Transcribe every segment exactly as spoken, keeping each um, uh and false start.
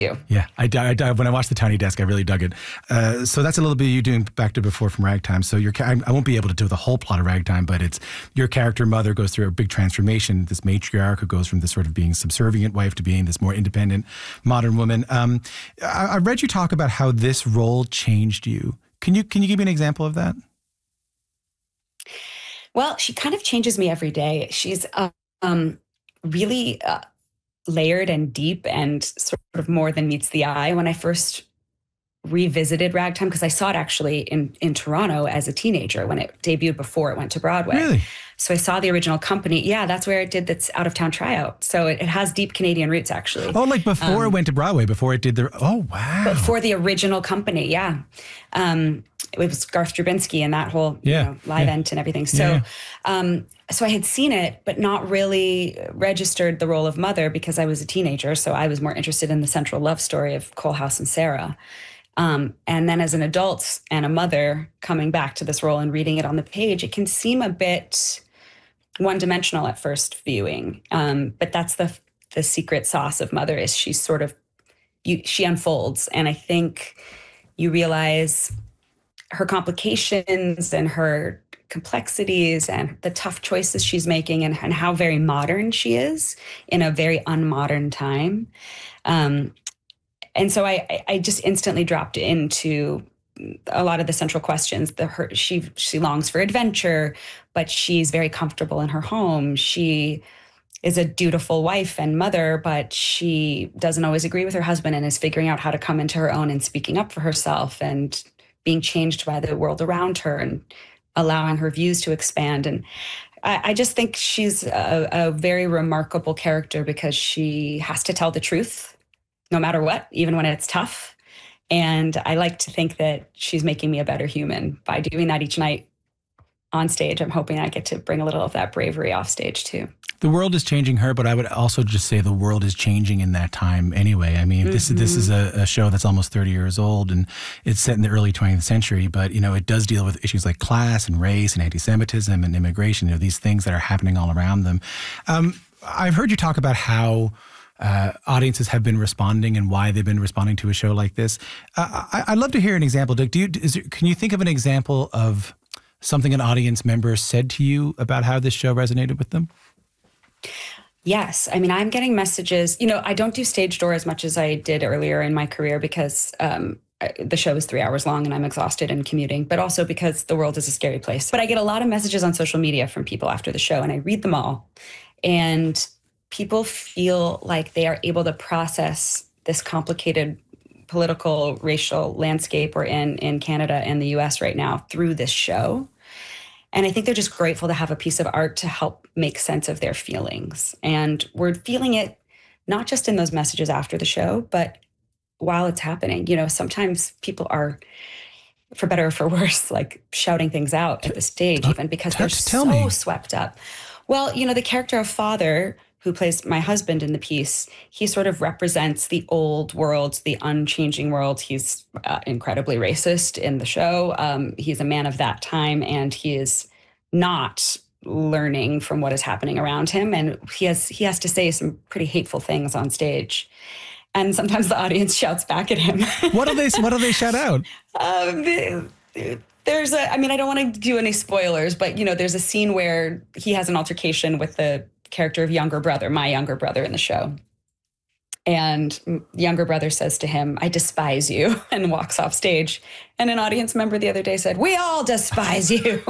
Yeah, I, I, I, when I watched The Tiny Desk, I really dug it. Uh, so that's a little bit of you doing Back to Before from Ragtime. So your, I, I won't be able to do the whole plot of Ragtime, but it's your character mother goes through a big transformation. This matriarch who goes from this sort of being subservient wife to being this more independent modern woman. Um, I, I read you talk about how this role changed you. Can you can you give me an example of that? Well, she kind of changes me every day. She's um, really uh, layered and deep and sort of more than meets the eye. When I first revisited Ragtime, because I saw it actually in, in Toronto as a teenager when it debuted before it went to Broadway. Really? So I saw the original company. Yeah, that's where it did that's out of town tryout. So it, it has deep Canadian roots, actually. Oh, like before um, it went to Broadway, before it did the, oh, wow. Before the original company, yeah. Um, it was Garth Drabinsky and that whole yeah, you know, live yeah. ent and everything. So, yeah. um, so I had seen it, but not really registered the role of mother because I was a teenager. So I was more interested in the central love story of Coalhouse and Sarah. Um, and then as an adult and a mother coming back to this role and reading it on the page, it can seem a bit one-dimensional at first viewing. Um, but that's the the secret sauce of Mother is she's sort of, you, she unfolds. And I think you realize her complications and her complexities and the tough choices she's making and, and how very modern she is in a very unmodern time. Um, and so I, I just instantly dropped into a lot of the central questions. The her, she she longs for adventure, but she's very comfortable in her home. She is a dutiful wife and mother, but she doesn't always agree with her husband and is figuring out how to come into her own and speaking up for herself and being changed by the world around her and allowing her views to expand. And I, I just think she's a, a very remarkable character because she has to tell the truth no matter what, even when it's tough. And I like to think that she's making me a better human by doing that each night on stage. I'm hoping I get to bring a little of that bravery off stage too. The world is changing her, but I would also just say the world is changing in that time anyway. I mean, mm-hmm. this, this is a, a show that's almost thirty years old and it's set in the early twentieth century, but, you know, it does deal with issues like class and race and anti-Semitism and immigration, you know, these things that are happening all around them. Um, I've heard you talk about how Uh, audiences have been responding and why they've been responding to a show like this. Uh, I, I'd love to hear an example, Dick. Do you, is there, can you think of an example of something an audience member said to you about how this show resonated with them? Yes. I mean, I'm getting messages. You know, I don't do stage door as much as I did earlier in my career because um, the show is three hours long and I'm exhausted and commuting, but also because the world is a scary place. But I get a lot of messages on social media from people after the show and I read them all. And people feel like they are able to process this complicated political, racial landscape we're in in Canada and the U S right now through this show. And I think they're just grateful to have a piece of art to help make sense of their feelings. And we're feeling it not just in those messages after the show, but while it's happening. You know, sometimes people are, for better or for worse, like shouting things out at the stage, even because they're so swept up. Well, you know, the character of Father, who plays my husband in the piece, he sort of represents the old world, the unchanging world. He's uh, incredibly racist in the show. Um, he's a man of that time, and he is not learning from what is happening around him. And he has he has to say some pretty hateful things on stage. And sometimes the audience shouts back at him. What do they What do they shout out? Um, they, there's a. I mean, I don't want to do any spoilers, but you know, there's a scene where he has an altercation with the character of younger brother, my younger brother in the show. And the younger brother says to him, "I despise you," and walks off stage. And an audience member the other day said, "We all despise you,"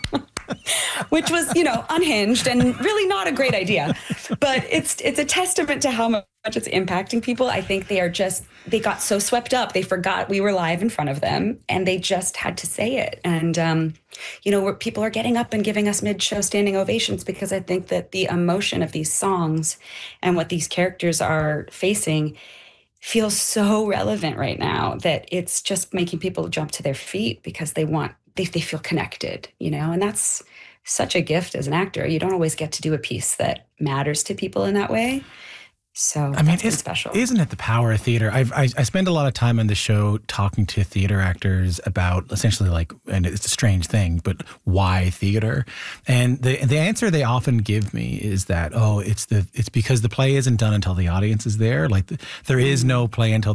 which was, you know, unhinged and really not a great idea. But it's it's a testament to how much it's impacting people. I think they are just, they got so swept up. They forgot we were live in front of them and they just had to say it. And, um, you know, where people are getting up and giving us mid-show standing ovations because I think that the emotion of these songs and what these characters are facing feels so relevant right now that it's just making people jump to their feet because they want, they, they feel connected, you know, and that's such a gift as an actor. You don't always get to do a piece that matters to people in that way. So I mean, that's been it's, special. Isn't it the power of theater? I've, I I spend a lot of time on the show talking to theater actors about essentially like, and it's a strange thing, but why theater? And the the answer they often give me is that, oh, it's the it's because the play isn't done until the audience is there. Like the, there is no play until